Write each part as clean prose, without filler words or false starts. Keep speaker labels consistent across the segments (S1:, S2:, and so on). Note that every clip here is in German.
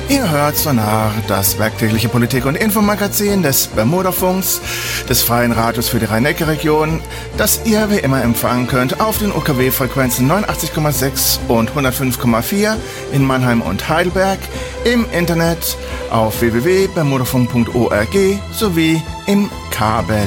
S1: Ihr hört Sonar, das werktägliche Politik- und Infomagazin des Bermudafunks, des Freien Radios für die Rhein-Neckar-Region, das ihr wie immer empfangen könnt auf den UKW-Frequenzen 89,6 und 105,4 in Mannheim und Heidelberg, im Internet auf www.bermudafunk.org sowie im Kabel.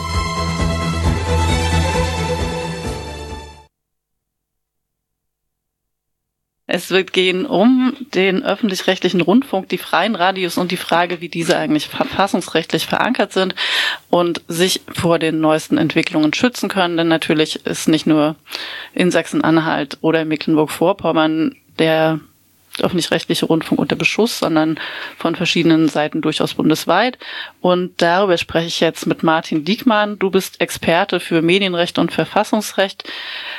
S2: Es wird gehen um den öffentlich-rechtlichen Rundfunk, die freien Radios und die Frage, wie diese eigentlich verfassungsrechtlich verankert sind und sich vor den neuesten Entwicklungen schützen können. Denn natürlich ist nicht nur in Sachsen-Anhalt oder in Mecklenburg-Vorpommern der öffentlich-rechtliche Rundfunk unter Beschuss, sondern von verschiedenen Seiten durchaus bundesweit. Und darüber spreche ich jetzt mit Martin Diekmann. Du bist Experte für Medienrecht und Verfassungsrecht.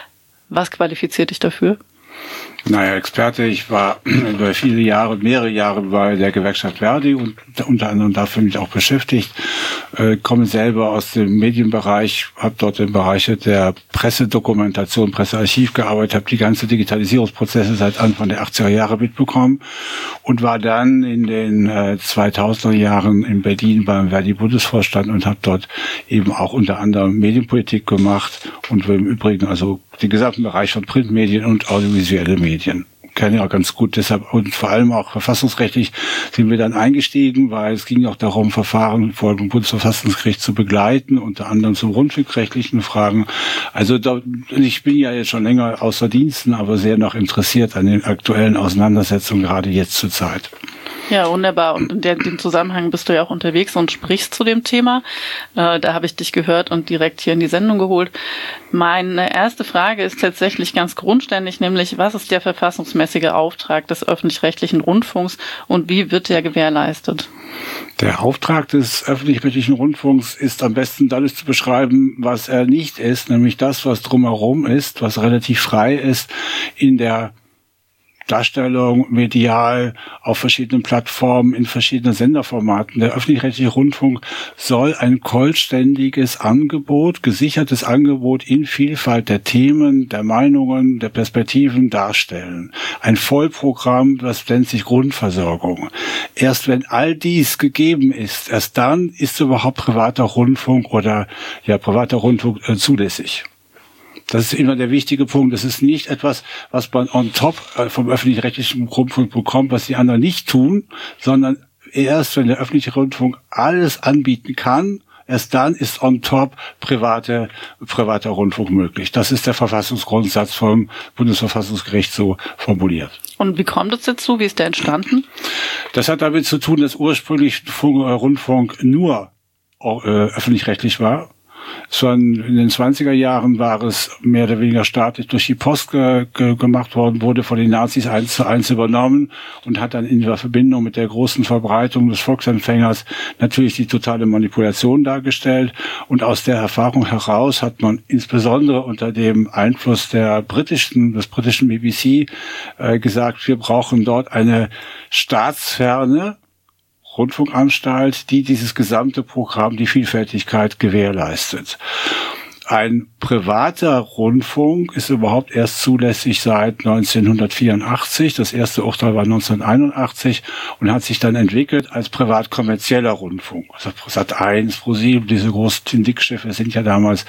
S2: Was qualifiziert dich dafür?
S3: Naja, Experte, ich war über mehrere Jahre bei der Gewerkschaft Verdi und unter anderem dafür mich auch beschäftigt. Komme selber aus dem Medienbereich, habe dort im Bereich der Pressedokumentation, Pressearchiv gearbeitet, habe die ganze Digitalisierungsprozesse seit Anfang der 80er Jahre mitbekommen und war dann in den 2000er Jahren in Berlin beim Verdi-Bundesvorstand und habe dort eben auch unter anderem Medienpolitik gemacht und im Übrigen also den gesamten Bereich von Printmedien und audiovisuelle Medien. Kenne ich auch ganz gut, deshalb und vor allem auch verfassungsrechtlich sind wir dann eingestiegen, weil es ging auch darum, Verfahren vor dem Bundesverfassungsgericht zu begleiten, unter anderem zu rundfunkrechtlichen Fragen. Also ich bin ja jetzt schon länger außer Diensten, aber sehr noch interessiert an den aktuellen Auseinandersetzungen, gerade jetzt zur Zeit.
S2: Ja, wunderbar. Und in dem Zusammenhang bist du ja auch unterwegs und sprichst zu dem Thema. Da habe ich dich gehört und direkt hier in die Sendung geholt. Meine erste Frage ist tatsächlich ganz grundständig, nämlich was ist der verfassungsmäßige Auftrag des öffentlich-rechtlichen Rundfunks und wie wird der gewährleistet?
S3: Der Auftrag des öffentlich-rechtlichen Rundfunks ist am besten dadurch zu beschreiben, was er nicht ist, nämlich das, was drumherum ist, was relativ frei ist in der Darstellung medial auf verschiedenen Plattformen, in verschiedenen Senderformaten. Der öffentlich-rechtliche Rundfunk soll ein vollständiges Angebot, gesichertes Angebot in Vielfalt der Themen, der Meinungen, der Perspektiven darstellen. Ein Vollprogramm, das nennt sich Grundversorgung. Erst wenn all dies gegeben ist, erst dann ist überhaupt privater Rundfunk zulässig. Das ist immer der wichtige Punkt. Das ist nicht etwas, was man on top vom öffentlich-rechtlichen Rundfunk bekommt, was die anderen nicht tun, sondern erst, wenn der öffentliche Rundfunk alles anbieten kann, erst dann ist on top privater Rundfunk möglich. Das ist der Verfassungsgrundsatz vom Bundesverfassungsgericht so formuliert.
S2: Und wie kommt es dazu? Wie ist der entstanden?
S3: Das hat damit zu tun, dass ursprünglich Rundfunk nur öffentlich-rechtlich war. In den 20er Jahren war es mehr oder weniger staatlich durch die Post gemacht worden, wurde von den Nazis 1:1 übernommen und hat dann in der Verbindung mit der großen Verbreitung des Volksempfängers natürlich die totale Manipulation dargestellt. Und aus der Erfahrung heraus hat man insbesondere unter dem Einfluss des britischen BBC gesagt, wir brauchen dort eine staatsferne Rundfunkanstalt, die dieses gesamte Programm, die Vielfältigkeit gewährleistet. Ein privater Rundfunk ist überhaupt erst zulässig seit 1984. Das erste Urteil war 1981 und hat sich dann entwickelt als privat-kommerzieller Rundfunk. Also Sat.1, ProSieben, diese großen Dickschiffe sind ja damals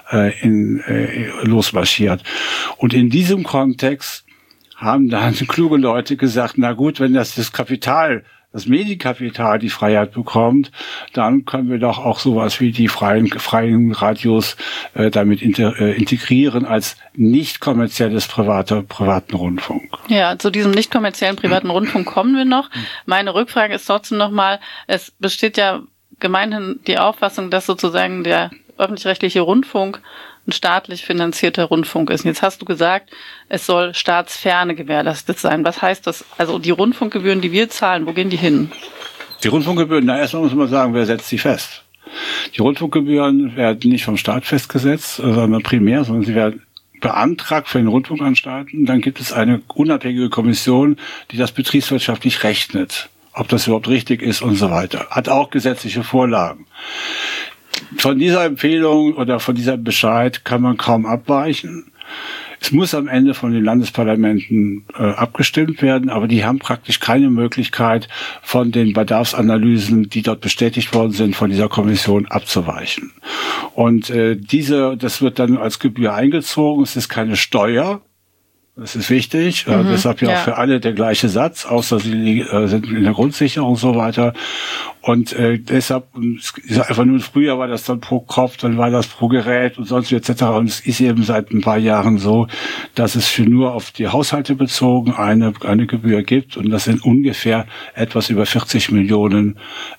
S3: losmarschiert. Und in diesem Kontext haben dann kluge Leute gesagt, na gut, wenn das Medienkapital die Freiheit bekommt, dann können wir doch auch sowas wie die freien Radios damit integrieren als nicht kommerzielles privaten Rundfunk.
S2: Ja, zu diesem nicht kommerziellen privaten Rundfunk kommen wir noch. Meine Rückfrage ist trotzdem nochmal, es besteht ja gemeinhin die Auffassung, dass sozusagen der öffentlich-rechtliche Rundfunk ein staatlich finanzierter Rundfunk ist. Jetzt hast du gesagt, es soll staatsferne gewährleistet sein. Was heißt das? Also die Rundfunkgebühren, die wir zahlen, wo gehen die hin?
S3: Die Rundfunkgebühren, erstmal muss man sagen, wer setzt sie fest? Die Rundfunkgebühren werden nicht vom Staat festgesetzt, sondern sie werden beantragt für den Rundfunkanstalten. Dann gibt es eine unabhängige Kommission, die das betriebswirtschaftlich rechnet, ob das überhaupt richtig ist und so weiter. Hat auch gesetzliche Vorlagen. Von dieser Empfehlung oder von diesem Bescheid kann man kaum abweichen. Es muss am Ende von den Landesparlamenten abgestimmt werden, aber die haben praktisch keine Möglichkeit, von den Bedarfsanalysen, die dort bestätigt worden sind, von dieser Kommission abzuweichen. Und das wird dann als Gebühr eingezogen. Es ist keine Steuer. Das ist wichtig, deshalb ja auch für alle der gleiche Satz, außer sie sind in der Grundsicherung und so weiter. Und deshalb, einfach nur früher war das dann pro Kopf, dann war das pro Gerät und sonst etc. Und es ist eben seit ein paar Jahren so, dass es für nur auf die Haushalte bezogen eine Gebühr gibt. Und das sind ungefähr etwas über 40 Millionen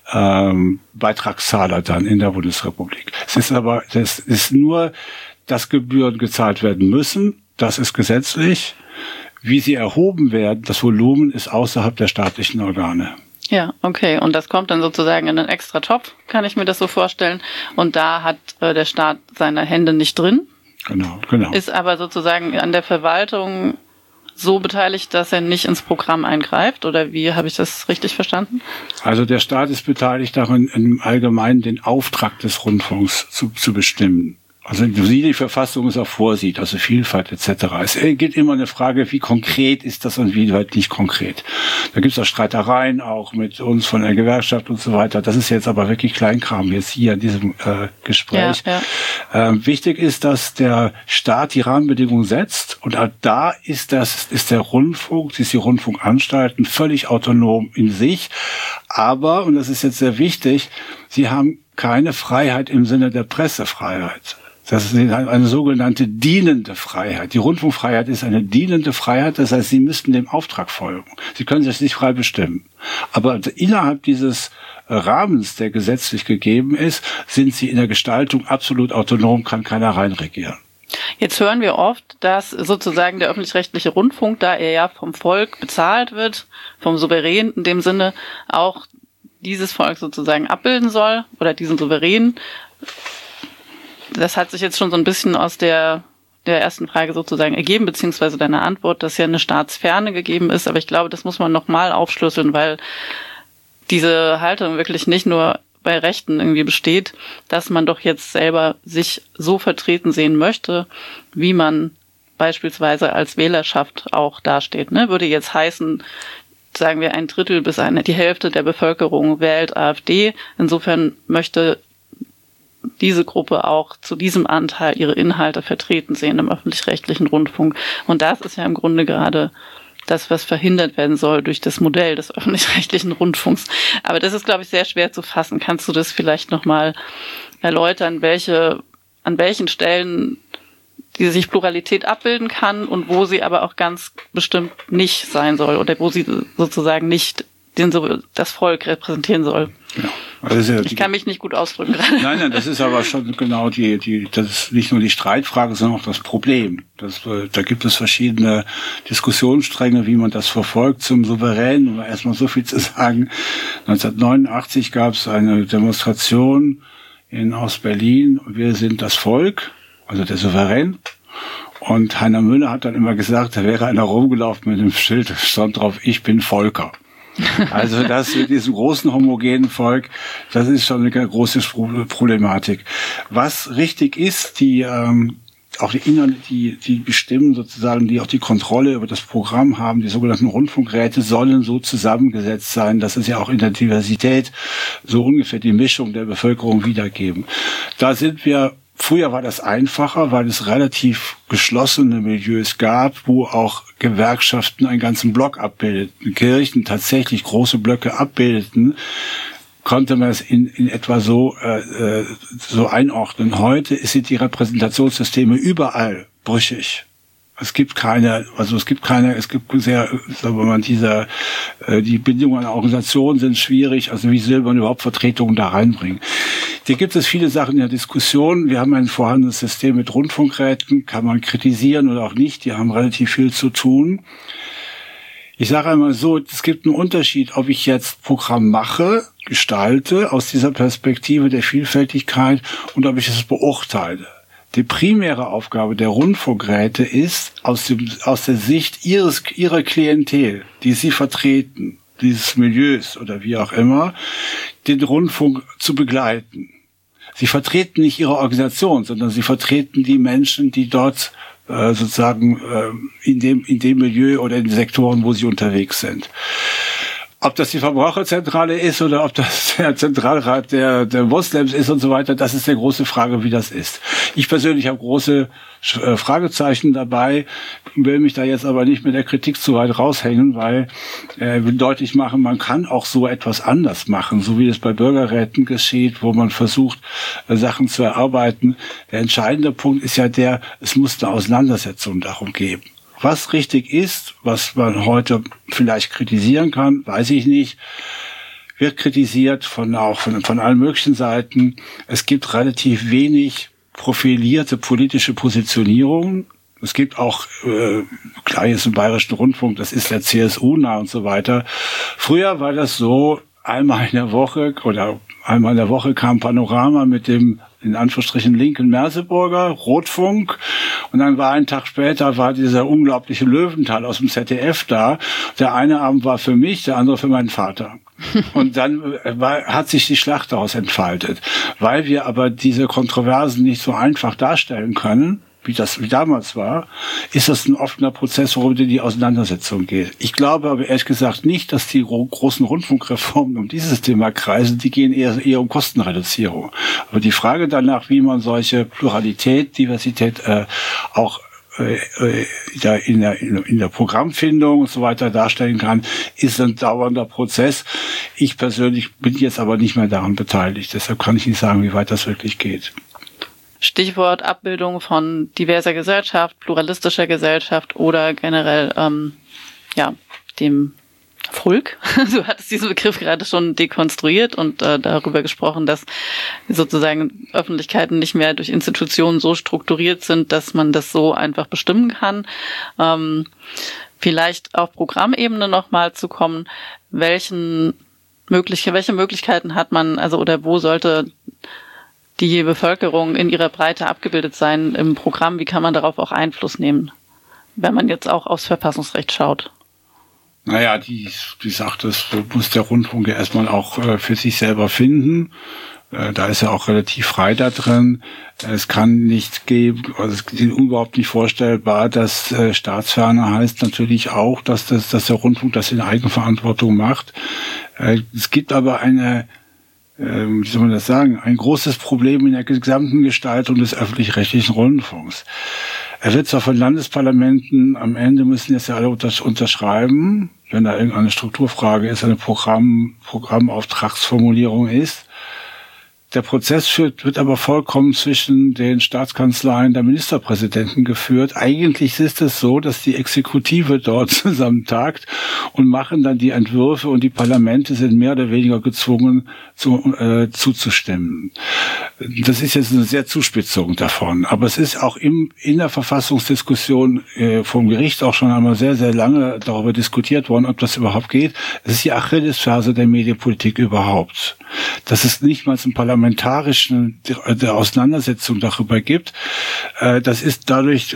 S3: Beitragszahler dann in der Bundesrepublik. Das ist nur, dass Gebühren gezahlt werden müssen. Das ist gesetzlich. Wie sie erhoben werden, das Volumen ist außerhalb der staatlichen Organe.
S2: Ja, okay. Und das kommt dann sozusagen in einen extra Topf, kann ich mir das so vorstellen. Und da hat der Staat seine Hände nicht drin.
S3: Genau.
S2: Ist aber sozusagen an der Verwaltung so beteiligt, dass er nicht ins Programm eingreift? Oder wie habe ich das richtig verstanden? Also
S3: der Staat ist beteiligt daran, im Allgemeinen den Auftrag des Rundfunks zu bestimmen. Also wie die Verfassung es auch vorsieht, also Vielfalt etc. Es geht immer eine Frage, wie konkret ist das und wie weit nicht konkret. Da gibt es auch Streitereien, auch mit uns von der Gewerkschaft und so weiter. Das ist jetzt aber wirklich Kleinkram jetzt hier in diesem Gespräch. Ja. Wichtig ist, dass der Staat die Rahmenbedingungen setzt und da ist der Rundfunk, ist die Rundfunkanstalten völlig autonom in sich. Aber, und das ist jetzt sehr wichtig, sie haben keine Freiheit im Sinne der Pressefreiheit. Das ist eine sogenannte dienende Freiheit. Die Rundfunkfreiheit ist eine dienende Freiheit, das heißt, Sie müssten dem Auftrag folgen. Sie können sich nicht frei bestimmen. Aber innerhalb dieses Rahmens, der gesetzlich gegeben ist, sind Sie in der Gestaltung absolut autonom, kann keiner reinregieren.
S2: Jetzt hören wir oft, dass sozusagen der öffentlich-rechtliche Rundfunk, da er ja vom Volk bezahlt wird, vom Souverän in dem Sinne, auch dieses Volk sozusagen abbilden soll oder diesen Souverän. Das hat sich jetzt schon so ein bisschen aus der ersten Frage sozusagen ergeben, beziehungsweise deiner Antwort, dass ja eine Staatsferne gegeben ist. Aber ich glaube, das muss man nochmal aufschlüsseln, weil diese Haltung wirklich nicht nur bei Rechten irgendwie besteht, dass man doch jetzt selber sich so vertreten sehen möchte, wie man beispielsweise als Wählerschaft auch dasteht. Ne? Würde jetzt heißen, sagen wir 1/3 bis die Hälfte der Bevölkerung wählt AfD. Insofern möchte diese Gruppe auch zu diesem Anteil ihre Inhalte vertreten sehen im öffentlich-rechtlichen Rundfunk. Und das ist ja im Grunde gerade das, was verhindert werden soll durch das Modell des öffentlich-rechtlichen Rundfunks. Aber das ist, glaube ich, sehr schwer zu fassen. Kannst du das vielleicht nochmal erläutern, an welchen Stellen die sich Pluralität abbilden kann und wo sie aber auch ganz bestimmt nicht sein soll oder wo sie sozusagen nicht das Volk repräsentieren soll?
S3: Ja. Also
S2: ich kann mich nicht gut ausdrücken gerade.
S3: Nein, das ist aber schon genau das ist nicht nur die Streitfrage, sondern auch das Problem. Da gibt es verschiedene Diskussionsstränge, wie man das verfolgt. Zum Souverän, um erstmal so viel zu sagen. 1989 gab es eine Demonstration in Ostberlin. Wir sind das Volk, also der Souverän. Und Heiner Müller hat dann immer gesagt, da wäre einer rumgelaufen mit einem Schild, stand drauf, ich bin Volker. Also das mit diesem großen homogenen Volk, das ist schon eine große Problematik. Was richtig ist, auch die Inhalte, die bestimmen sozusagen, die auch die Kontrolle über das Programm haben, die sogenannten Rundfunkräte sollen so zusammengesetzt sein, dass es ja auch in der Diversität so ungefähr die Mischung der Bevölkerung wiedergeben. Früher war das einfacher, weil es relativ geschlossene Milieus gab, wo auch Gewerkschaften einen ganzen Block abbildeten, Kirchen tatsächlich große Blöcke abbildeten, konnte man es in etwa so einordnen. Heute sind die Repräsentationssysteme überall brüchig. Es gibt sehr, sagen wir mal, die Bindungen an Organisationen sind schwierig, also wie soll man überhaupt Vertretungen da reinbringen? Hier gibt es viele Sachen in der Diskussion. Wir haben ein vorhandenes System mit Rundfunkräten, kann man kritisieren oder auch nicht, die haben relativ viel zu tun. Ich sage einmal so, es gibt einen Unterschied, ob ich jetzt Programm mache, gestalte, aus dieser Perspektive der Vielfältigkeit und ob ich es beurteile. Die primäre Aufgabe der Rundfunkräte ist, aus der Sicht ihrer Klientel, die sie vertreten, dieses Milieus oder wie auch immer, den Rundfunk zu begleiten. Sie vertreten nicht ihre Organisation, sondern sie vertreten die Menschen, die dort sozusagen in dem Milieu oder in den Sektoren, wo sie unterwegs sind. Ob das die Verbraucherzentrale ist oder ob das der Zentralrat der Moslems ist und so weiter, das ist eine große Frage, wie das ist. Ich persönlich habe große Fragezeichen dabei, will mich da jetzt aber nicht mit der Kritik zu weit raushängen, weil will deutlich machen, man kann auch so etwas anders machen, so wie es bei Bürgerräten geschieht, wo man versucht, Sachen zu erarbeiten. Der entscheidende Punkt ist ja es muss eine Auseinandersetzung darum geben. Was richtig ist, was man heute vielleicht kritisieren kann, weiß ich nicht, wird kritisiert von allen möglichen Seiten. Es gibt relativ wenig profilierte politische Positionierungen. Es gibt auch, klar, jetzt im Bayerischen Rundfunk, das ist der CSU nah und so weiter. Früher war das so, einmal in der Woche kam Panorama mit dem in Anführungsstrichen linken Merseburger, Rotfunk. Und dann war ein Tag später dieser unglaubliche Löwenthal aus dem ZDF da. Der eine Abend war für mich, der andere für meinen Vater. Und dann hat sich die Schlacht daraus entfaltet. Weil wir aber diese Kontroversen nicht so einfach darstellen können, wie damals war, ist das ein offener Prozess, worum die Auseinandersetzung geht. Ich glaube aber ehrlich gesagt nicht, dass die großen Rundfunkreformen um dieses Thema kreisen, die gehen eher um Kostenreduzierung. Aber die Frage danach, wie man solche Pluralität, Diversität auch in der Programmfindung und so weiter darstellen kann, ist ein dauernder Prozess. Ich persönlich bin jetzt aber nicht mehr daran beteiligt. Deshalb kann ich nicht sagen, wie weit das wirklich geht.
S2: Stichwort Abbildung von diverser Gesellschaft, pluralistischer Gesellschaft oder generell dem Volk. Du hattest diesen Begriff gerade schon dekonstruiert und darüber gesprochen, dass sozusagen Öffentlichkeiten nicht mehr durch Institutionen so strukturiert sind, dass man das so einfach bestimmen kann. Vielleicht auf Programmebene nochmal zu kommen, welche Möglichkeiten hat man, oder wo sollte die Bevölkerung in ihrer Breite abgebildet sein im Programm? Wie kann man darauf auch Einfluss nehmen, wenn man jetzt auch aufs Verfassungsrecht schaut?
S3: Naja, die sagt, das muss der Rundfunk ja erstmal auch für sich selber finden. Da ist er auch relativ frei da drin. Es kann nicht geben, es ist überhaupt nicht vorstellbar, dass Staatsferne heißt natürlich auch, dass der Rundfunk das in Eigenverantwortung macht. Es gibt aber wie soll man das sagen, ein großes Problem in der gesamten Gestaltung des öffentlich-rechtlichen Rundfunks. Er wird zwar von Landesparlamenten, am Ende müssen jetzt ja alle unterschreiben, wenn da irgendeine Strukturfrage ist, eine Programmauftragsformulierung ist. Der Prozess wird aber vollkommen zwischen den Staatskanzleien der Ministerpräsidenten geführt. Eigentlich ist es so, dass die Exekutive dort zusammentagt und machen dann die Entwürfe und die Parlamente sind mehr oder weniger gezwungen zuzustimmen. Das ist jetzt eine sehr Zuspitzung davon. Aber es ist auch in der Verfassungsdiskussion vom Gericht auch schon einmal sehr, sehr lange darüber diskutiert worden, ob das überhaupt geht. Es ist die Achillesferse der Medienpolitik überhaupt. Dass es nicht mal zum parlamentarischen der Auseinandersetzung darüber gibt, das ist dadurch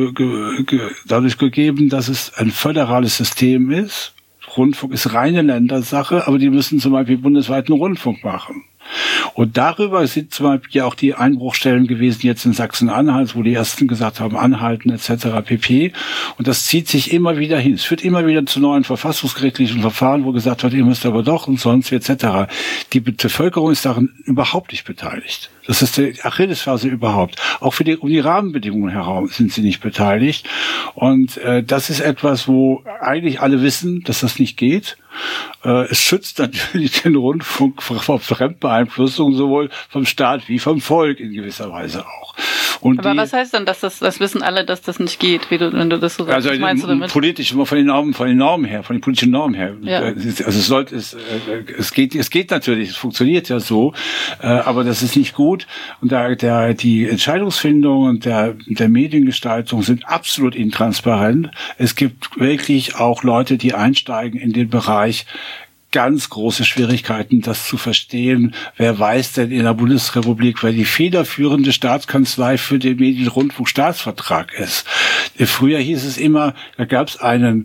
S3: gegeben, dass es ein föderales System ist. Rundfunk ist reine Ländersache, aber die müssen zum Beispiel bundesweiten Rundfunk machen. Und darüber sind zum Beispiel ja auch die Einbruchstellen gewesen jetzt in Sachsen-Anhalt, wo die Ersten gesagt haben, anhalten etc. pp. Und das zieht sich immer wieder hin. Es führt immer wieder zu neuen verfassungsgerichtlichen Verfahren, wo gesagt wird, ihr müsst aber doch und sonst etc. Die Bevölkerung ist daran überhaupt nicht beteiligt. Das ist die Achillesferse überhaupt. Auch um die Rahmenbedingungen herum sind sie nicht beteiligt. Und das ist etwas, wo eigentlich alle wissen, dass das nicht geht. Es schützt natürlich den Rundfunk vor Fremdbeeinflussung sowohl vom Staat wie vom Volk in gewisser Weise auch. Und
S2: aber was heißt denn, dass das wissen alle, dass das nicht geht, wenn du das so sagst?
S3: Also was meinst du damit? Politisch, von den Normen her, von den politischen Normen her. Ja. Also es geht natürlich, es funktioniert ja so, aber das ist nicht gut. Und die Entscheidungsfindung und der Mediengestaltung sind absolut intransparent. Es gibt wirklich auch Leute, die einsteigen in den Bereich, ganz große Schwierigkeiten, das zu verstehen. Wer weiß denn in der Bundesrepublik, wer die federführende Staatskanzlei für den Medienrundfunkstaatsvertrag ist? Früher hieß es immer, da gab es einen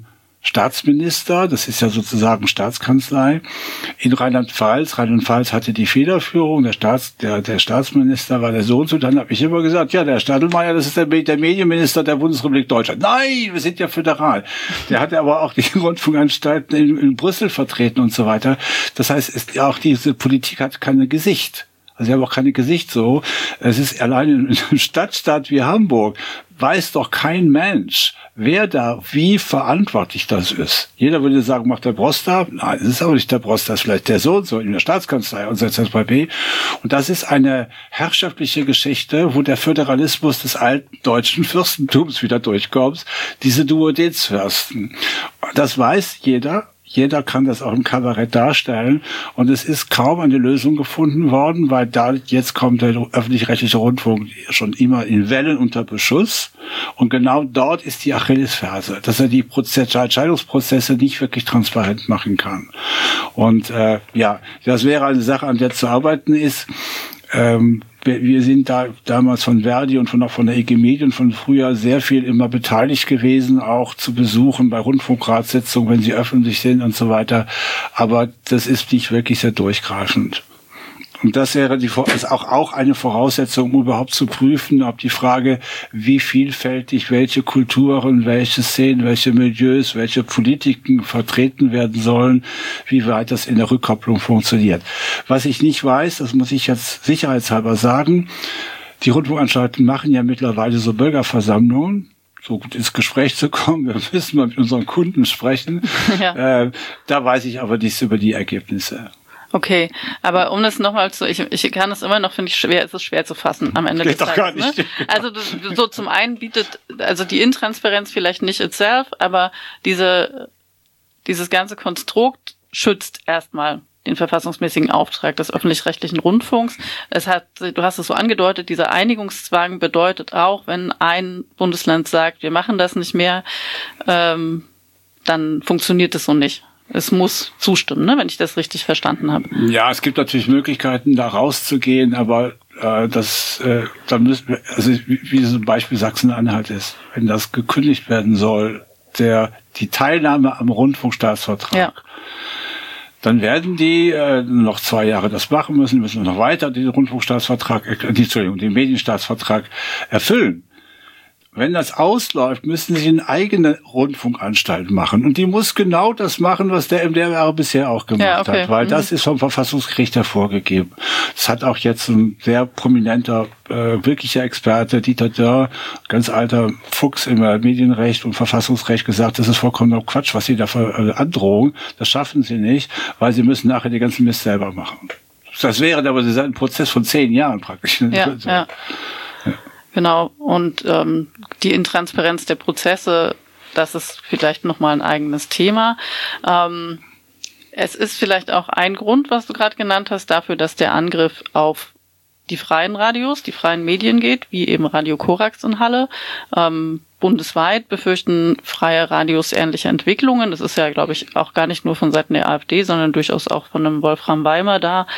S3: Staatsminister, das ist ja sozusagen Staatskanzlei, in Rheinland-Pfalz. Rheinland-Pfalz hatte die Federführung, der Staatsminister war der Sohn zu. Dann habe ich immer gesagt, ja, der Stadelmeier, das ist der Medienminister der Bundesrepublik Deutschland. Nein, wir sind ja föderal. Der hatte aber auch die Rundfunkanstalten in Brüssel vertreten und so weiter. Das heißt, auch diese Politik hat kein Gesicht. Also sie haben auch kein Gesicht so. Es ist allein in einem Stadtstaat wie Hamburg, weiß doch kein Mensch, wer da wie verantwortlich das ist. Jeder würde sagen, macht der Broster? Nein, es ist aber nicht der Broster, es ist vielleicht der so und so in der Staatskanzlei und so pp. Und das ist eine herrschaftliche Geschichte, wo der Föderalismus des alten deutschen Fürstentums wieder durchkommt, diese Duodezfürsten. Das weiß jeder. Jeder kann das auch im Kabarett darstellen. Und es ist kaum eine Lösung gefunden worden, weil da jetzt kommt der öffentlich-rechtliche Rundfunk schon immer in Wellen unter Beschuss. Und genau dort ist die Achillesferse, dass er die Entscheidungsprozesse nicht wirklich transparent machen kann. Und ja, das wäre eine Sache, an der zu arbeiten ist. Wir sind da damals von Verdi und auch von der IG Medien von früher sehr viel immer beteiligt gewesen, auch zu besuchen bei Rundfunkratssitzungen, wenn sie öffentlich sind und so weiter. Aber das ist nicht wirklich sehr durchgreifend. Und das wäre ist auch eine Voraussetzung, um überhaupt zu prüfen, ob die Frage, wie vielfältig welche Kulturen, welche Szenen, welche Milieus, welche Politiken vertreten werden sollen, wie weit das in der Rückkopplung funktioniert. Was ich nicht weiß, das muss ich jetzt sicherheitshalber sagen, die Rundfunkanstalten machen ja mittlerweile so Bürgerversammlungen, so gut ins Gespräch zu kommen. Wir müssen mal mit unseren Kunden sprechen. Ja. Da weiß ich aber nichts über die Ergebnisse.
S2: Okay, aber um das nochmal ich kann es immer noch, finde ich schwer, es ist schwer zu fassen am Ende des Tages. Gar nicht. Ne? Also so zum einen bietet, also die Intransparenz vielleicht nicht itself, aber dieses ganze Konstrukt schützt erstmal den verfassungsmäßigen Auftrag des öffentlich-rechtlichen Rundfunks. Du hast es so angedeutet, dieser Einigungszwang bedeutet auch, wenn ein Bundesland sagt, wir machen das nicht mehr, dann funktioniert es so nicht. Es muss zustimmen, ne, wenn ich das richtig verstanden habe.
S3: Ja, es gibt natürlich Möglichkeiten, da rauszugehen, aber da müssen wir, also wie so ein Beispiel Sachsen-Anhalt ist, wenn das gekündigt werden soll, die Teilnahme am Rundfunkstaatsvertrag, ja, dann werden die noch 2 Jahre das machen müssen noch weiter den Rundfunkstaatsvertrag, den Medienstaatsvertrag erfüllen. Wenn das ausläuft, müssen sie eine eigene Rundfunkanstalt machen. Und die muss genau das machen, was der MDR bisher auch gemacht hat. Weil das ist vom Verfassungsgericht hervorgegeben. Das hat auch jetzt ein sehr prominenter, wirklicher Experte, Dieter Dörr, ganz alter Fuchs im Medienrecht und Verfassungsrecht, gesagt, das ist vollkommener Quatsch, was sie da androhen. Das schaffen sie nicht, weil sie müssen nachher die ganzen Mist selber machen. Das wäre aber ein Prozess von 10 Jahren praktisch.
S2: Ja. Genau, und die Intransparenz der Prozesse, das ist vielleicht nochmal ein eigenes Thema. Es ist vielleicht auch ein Grund, was du gerade genannt hast, dafür, dass der Angriff auf die freien Radios, die freien Medien geht, wie eben Radio Korax in Halle. Bundesweit befürchten freie Radios ähnliche Entwicklungen. Das ist ja, glaube ich, auch gar nicht nur von Seiten der AfD, sondern durchaus auch von einem Wolfram Weimer da,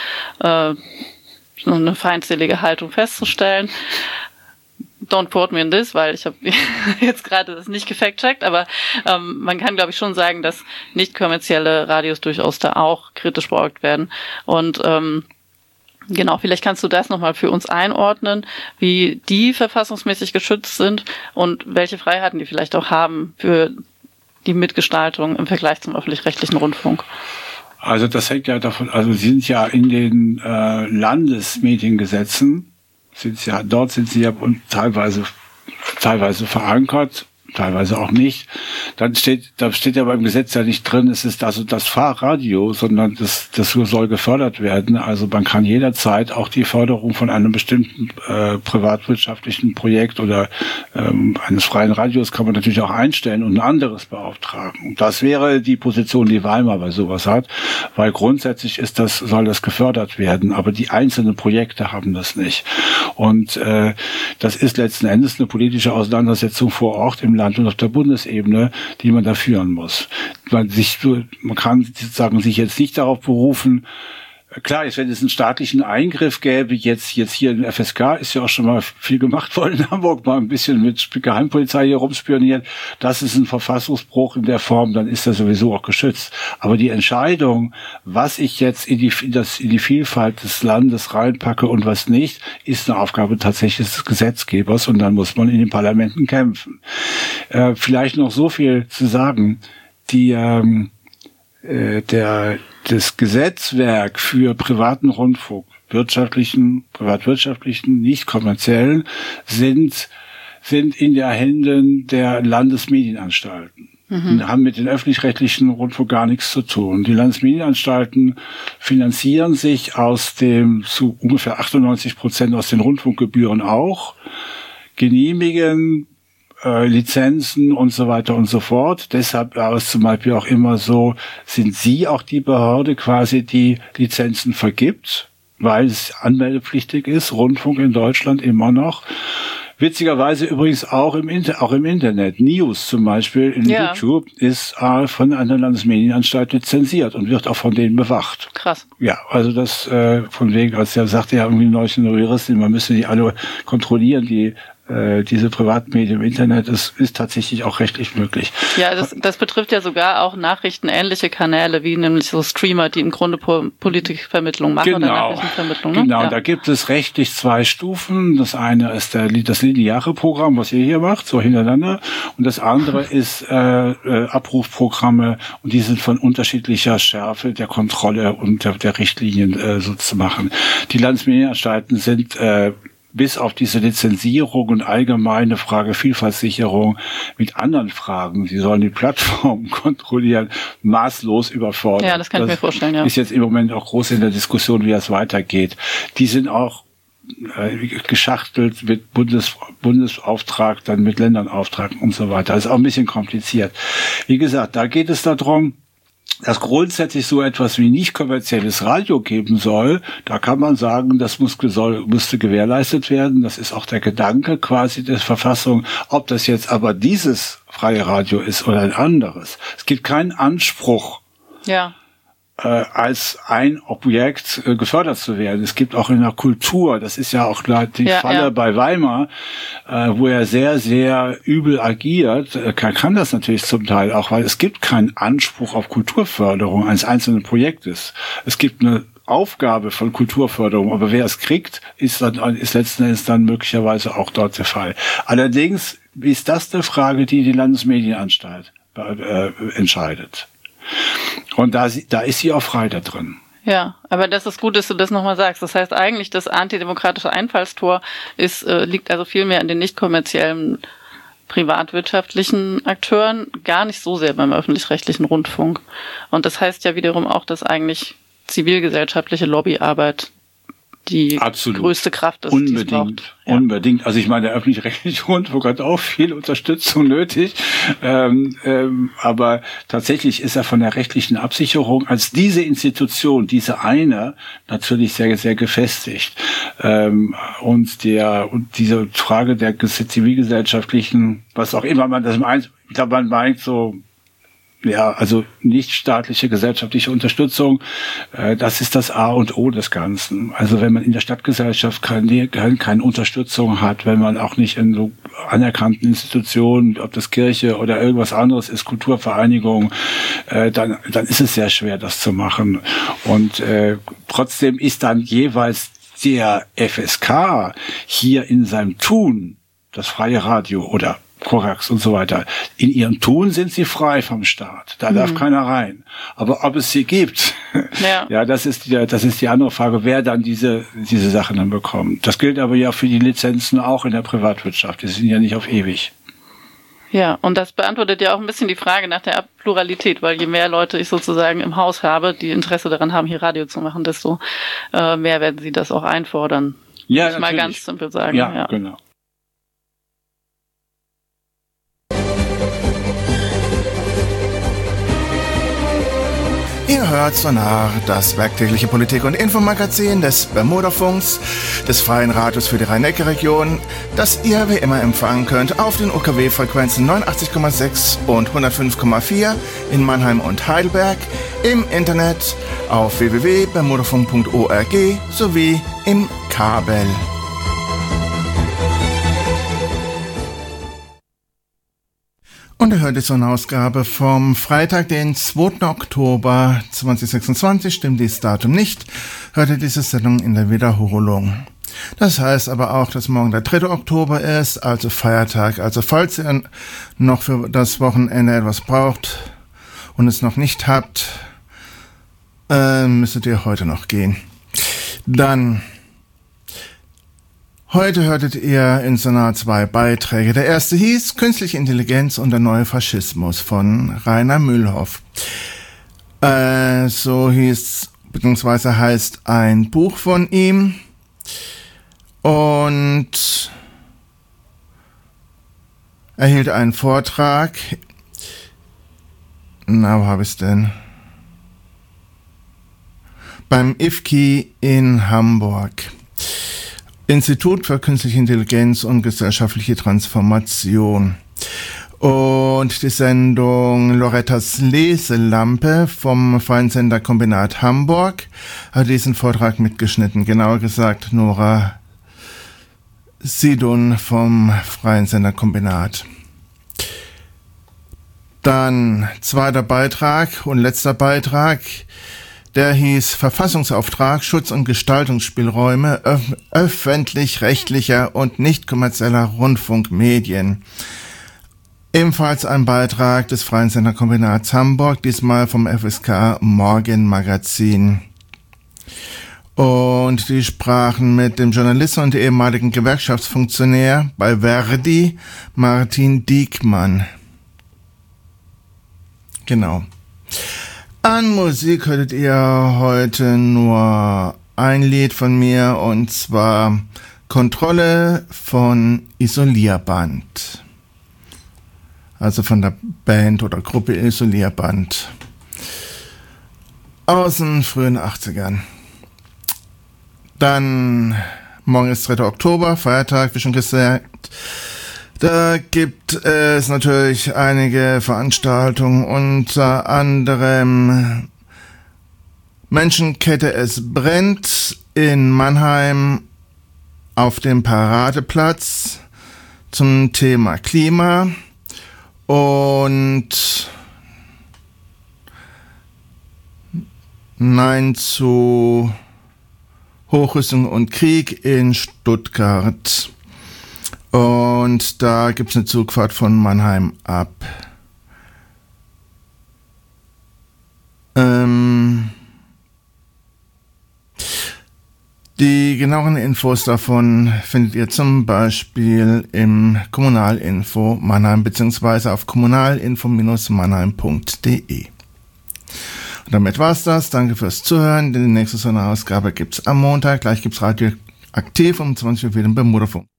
S2: so eine feindselige Haltung festzustellen. Don't quote me in this, weil ich habe jetzt gerade das nicht gefact-checkt, aber man kann, glaube ich, schon sagen, dass nicht kommerzielle Radios durchaus da auch kritisch beäugt werden. Und genau, vielleicht kannst du das nochmal für uns einordnen, wie die verfassungsmäßig geschützt sind und welche Freiheiten die vielleicht auch haben für die Mitgestaltung im Vergleich zum öffentlich-rechtlichen Rundfunk.
S3: Also das hängt ja davon, also sie sind ja in den Landesmediengesetzen, dort sind sie ja teilweise verankert, teilweise auch nicht. Da steht ja beim Gesetz ja nicht drin, es ist also das Fahrradio, sondern das soll gefördert werden. Also man kann jederzeit auch die Förderung von einem bestimmten privatwirtschaftlichen Projekt oder eines freien Radios kann man natürlich auch einstellen und ein anderes beauftragen. Und das wäre die Position, die Weimar bei sowas hat, weil grundsätzlich soll das gefördert werden, aber die einzelnen Projekte haben das nicht. Und das ist letzten Endes eine politische Auseinandersetzung vor Ort im Land und auf der Bundesebene, die man da führen muss. Man kann sozusagen sich jetzt nicht darauf berufen, klar, wenn es einen staatlichen Eingriff gäbe, jetzt hier in FSK ist ja auch schon mal viel gemacht worden in Hamburg, mal ein bisschen mit Geheimpolizei hier rumspioniert. Das ist ein Verfassungsbruch in der Form, dann ist er sowieso auch geschützt. Aber die Entscheidung, was ich jetzt in die Vielfalt des Landes reinpacke und was nicht, ist eine Aufgabe tatsächlich des Gesetzgebers und dann muss man in den Parlamenten kämpfen. Vielleicht noch so viel zu sagen, das Gesetzwerk für privaten Rundfunk, privatwirtschaftlichen, nicht kommerziellen, sind in der Händen der Landesmedienanstalten. Haben mit den öffentlich-rechtlichen Rundfunk gar nichts zu tun. Die Landesmedienanstalten finanzieren sich zu ungefähr 98% aus den Rundfunkgebühren auch, genehmigen Lizenzen und so weiter und so fort. Deshalb war es zum Beispiel auch immer so, sind Sie auch die Behörde quasi, die Lizenzen vergibt, weil es anmeldepflichtig ist, Rundfunk in Deutschland immer noch. Witzigerweise übrigens auch im Internet. News zum Beispiel in YouTube ist von einer Landesmedienanstalt lizenziert und wird auch von denen bewacht.
S2: Krass.
S3: Ja, also das von wegen, als der sagte ja irgendwie neulich eine Juristin, man müsse die alle kontrollieren, diese Privatmedien im Internet, ist tatsächlich auch rechtlich möglich.
S2: Ja, das betrifft ja sogar auch nachrichtenähnliche Kanäle, wie nämlich so Streamer, die im Grunde Politikvermittlung machen oder Nachrichtenvermittlung. Ne?
S3: Genau, da gibt es rechtlich 2 Stufen. Das eine ist das lineare Programm, was ihr hier macht, so hintereinander. Und das andere ist Abrufprogramme und die sind von unterschiedlicher Schärfe der Kontrolle und der Richtlinien so zu machen. Die Landesmedienanstalten sind bis auf diese Lizenzierung und allgemeine Frage Vielfaltssicherung mit anderen Fragen, sie sollen die Plattformen kontrollieren, maßlos überfordert.
S2: Ja, das kann ich mir vorstellen, ja.
S3: Ist jetzt im Moment auch groß in der Diskussion, wie das weitergeht. Die sind auch geschachtelt mit Bundesauftrag, dann mit Ländernauftrag und so weiter. Das ist auch ein bisschen kompliziert. Wie gesagt, da geht es darum, dass grundsätzlich so etwas wie nicht kommerzielles Radio geben soll, da kann man sagen, das müsste gewährleistet werden. Das ist auch der Gedanke quasi der Verfassung. Ob das jetzt aber dieses freie Radio ist oder ein anderes. Es gibt keinen Anspruch, als ein Objekt gefördert zu werden. Es gibt auch in der Kultur, das ist ja auch klar die Falle bei Weimar, wo er sehr, sehr übel agiert, kann das natürlich zum Teil auch, weil es gibt keinen Anspruch auf Kulturförderung eines einzelnen Projektes. Es gibt eine Aufgabe von Kulturförderung, aber wer es kriegt, ist letzten Endes dann möglicherweise auch dort der Fall. Allerdings ist das eine Frage, die Landesmedienanstalt entscheidet. Und da ist sie auch frei da drin.
S2: Ja, aber das ist gut, dass du das nochmal sagst. Das heißt eigentlich, das antidemokratische Einfallstor liegt also viel mehr an den nicht kommerziellen privatwirtschaftlichen Akteuren, gar nicht so sehr beim öffentlich-rechtlichen Rundfunk. Und das heißt ja wiederum auch, dass eigentlich zivilgesellschaftliche Lobbyarbeit die größte Kraft ist, die es braucht.
S3: Unbedingt. Also ich meine, der öffentlich-rechtliche Rundfunk hat auch viel Unterstützung nötig. Aber tatsächlich ist er von der rechtlichen Absicherung als diese Institution, diese eine, natürlich sehr, sehr gefestigt. Und diese Frage der zivilgesellschaftlichen, was auch immer man das meint, ich glaube, man meint so, ja, also nicht staatliche gesellschaftliche Unterstützung, das ist das A und O des Ganzen. Also wenn man in der Stadtgesellschaft keine Unterstützung hat, wenn man auch nicht in so anerkannten Institutionen, ob das Kirche oder irgendwas anderes ist, Kulturvereinigung, dann ist es sehr schwer, das zu machen. Und trotzdem ist dann jeweils der FSK hier in seinem Tun, das freie Radio oder Korax und so weiter. In ihrem Tun sind sie frei vom Staat. Da darf keiner rein. Aber ob es sie gibt, das ist die andere Frage, wer dann diese Sachen dann bekommt. Das gilt aber ja für die Lizenzen auch in der Privatwirtschaft. Die sind ja nicht auf ewig.
S2: Ja, und das beantwortet ja auch ein bisschen die Frage nach der Pluralität, weil je mehr Leute ich sozusagen im Haus habe, die Interesse daran haben, hier Radio zu machen, desto mehr werden sie das auch einfordern.
S3: Ja,
S2: natürlich. Mal ganz simpel sagen.
S3: Ja, genau.
S1: Ihr hört Sonar, das werktägliche Politik- und Infomagazin des Bermudafunks, des Freien Radios für die Rhein-Neckar-Region, das ihr wie immer empfangen könnt auf den UKW-Frequenzen 89,6 und 105,4 in Mannheim und Heidelberg, im Internet auf www.bermudafunk.org sowie im Kabel. Und ihr hört jetzt so eine Ausgabe vom Freitag, den 2. Oktober 2026, stimmt dieses Datum nicht, hört ihr diese Sendung in der Wiederholung. Das heißt aber auch, dass morgen der 3. Oktober ist, also Feiertag. Also falls ihr noch für das Wochenende etwas braucht und es noch nicht habt, müsstet ihr heute noch gehen. Dann, heute hörtet ihr in Sonar 2 Beiträge. Der erste hieß Künstliche Intelligenz und der neue Faschismus von Rainer Mühlhoff. So hieß, beziehungsweise heißt ein Buch von ihm. Und er hielt einen Vortrag. Na, wo habe ich es denn? Beim IFKI in Hamburg. Institut für Künstliche Intelligenz und gesellschaftliche Transformation. Und die Sendung Lorettas Leselampe vom Freien Sender Kombinat Hamburg hat diesen Vortrag mitgeschnitten. Genauer gesagt Nora Sidun vom Freien Sender Kombinat. Dann zweiter Beitrag und letzter Beitrag. Der hieß Verfassungsauftrag, Schutz- und Gestaltungsspielräume öffentlich-rechtlicher und nicht kommerzieller Rundfunkmedien. Ebenfalls ein Beitrag des Freien Sender Kombinats Hamburg, diesmal vom FSK Morgenmagazin. Und die sprachen mit dem Journalisten und ehemaligen Gewerkschaftsfunktionär bei Verdi, Martin Diekmann. Genau. An Musik hörtet ihr heute nur ein Lied von mir, und zwar Kontrolle von Isolierband. Also von der Band oder Gruppe Isolierband. Aus den frühen 80ern. Dann, morgen ist 3. Oktober, Feiertag, wie schon gesagt. Da gibt es natürlich einige Veranstaltungen, unter anderem Menschenkette Es brennt in Mannheim auf dem Paradeplatz zum Thema Klima und Nein zu Hochrüstung und Krieg in Stuttgart. Und da gibt's eine Zugfahrt von Mannheim ab. Die genaueren Infos davon findet ihr zum Beispiel im Kommunalinfo Mannheim bzw. auf kommunalinfo-mannheim.de. Und damit war's das. Danke fürs Zuhören. Die nächste Sonderausgabe gibt's am Montag. Gleich gibt's Radioaktiv um 20 Uhr wieder im Bermudafunk.